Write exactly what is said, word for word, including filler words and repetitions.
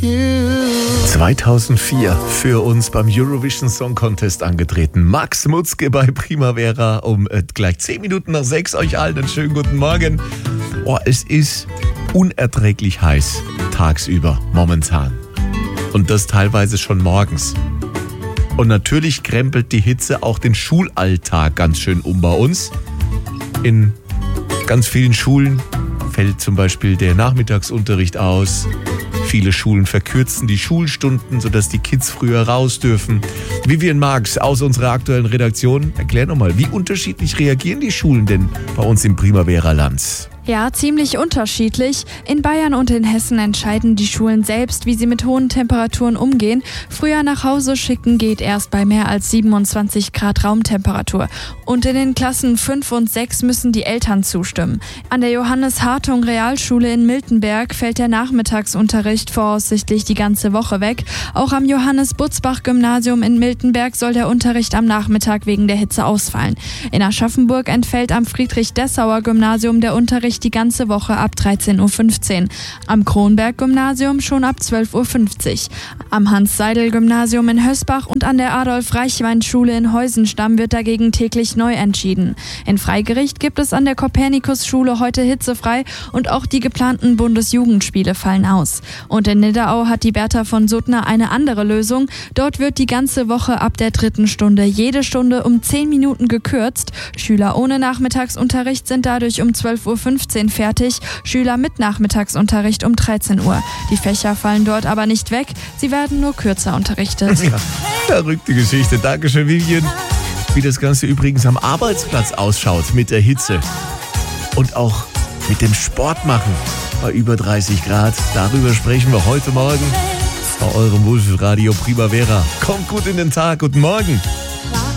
zweitausendvier für uns beim Eurovision Song Contest angetreten. Max Mutzke bei Primavera um äh, gleich zehn Minuten nach sechs. Euch allen einen schönen guten Morgen. Oh, es ist unerträglich heiß tagsüber momentan. Und das teilweise schon morgens. Und natürlich krempelt die Hitze auch den Schulalltag ganz schön um bei uns. In ganz vielen Schulen fällt zum Beispiel der Nachmittagsunterricht aus. Viele Schulen verkürzen die Schulstunden, sodass die Kids früher raus dürfen. Vivian Marx aus unserer aktuellen Redaktion, erklär nochmal, wie unterschiedlich reagieren die Schulen denn bei uns im Primavera-Land? Ja, ziemlich unterschiedlich. In Bayern und in Hessen entscheiden die Schulen selbst, wie sie mit hohen Temperaturen umgehen. Früher nach Hause schicken geht erst bei mehr als siebenundzwanzig Grad Raumtemperatur. Und in den Klassen fünf und sechs müssen die Eltern zustimmen. An der Johannes-Hartung-Realschule in Miltenberg fällt der Nachmittagsunterricht voraussichtlich die ganze Woche weg. Auch am Johannes-Butzbach-Gymnasium in Miltenberg soll der Unterricht am Nachmittag wegen der Hitze ausfallen. In Aschaffenburg entfällt am Friedrich-Dessauer-Gymnasium der Unterricht die ganze Woche ab dreizehn Uhr fünfzehn. Am Kronberg-Gymnasium schon ab zwölf Uhr fünfzig. Am Hans-Seidel-Gymnasium in Hösbach und an der Adolf-Reichwein-Schule in Heusenstamm wird dagegen täglich neu entschieden. In Freigericht gibt es an der Kopernikus-Schule heute hitzefrei und auch die geplanten Bundesjugendspiele fallen aus. Und in Nidderau hat die Bertha von Suttner eine andere Lösung. Dort wird die ganze Woche ab der dritten Stunde jede Stunde um zehn Minuten gekürzt. Schüler ohne Nachmittagsunterricht sind dadurch um zwölf Uhr fünfzehn fertig, Schüler mit Nachmittagsunterricht um dreizehn Uhr. Die Fächer fallen dort aber nicht weg, sie werden nur kürzer unterrichtet. Ja, verrückte Geschichte. Dankeschön, Vivian. Wie das Ganze übrigens am Arbeitsplatz ausschaut mit der Hitze und auch mit dem Sport machen bei über dreißig Grad. Darüber sprechen wir heute Morgen bei eurem Wohlfühlradio Primavera. Kommt gut in den Tag. Guten Morgen.